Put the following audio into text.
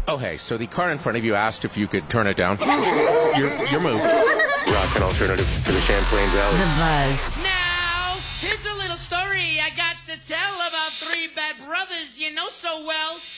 Oh, hey, so the car in front of you asked if you could turn it down. Your move. Rock an alternative to the Champlain Valley. The Buzz. Now, here's a little story I got to tell about three bad brothers you know so well.